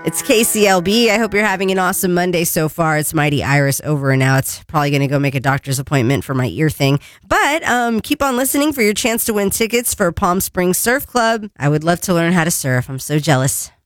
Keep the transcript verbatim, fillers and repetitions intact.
It's K C L B. I hope you're having an awesome Monday so far. It's Mighty Iris over and out. Probably going to go make a doctor's appointment for my ear thing. But um, keep on listening for your chance to win tickets for Palm Springs Surf Club. I would love to learn how to surf. I'm so jealous.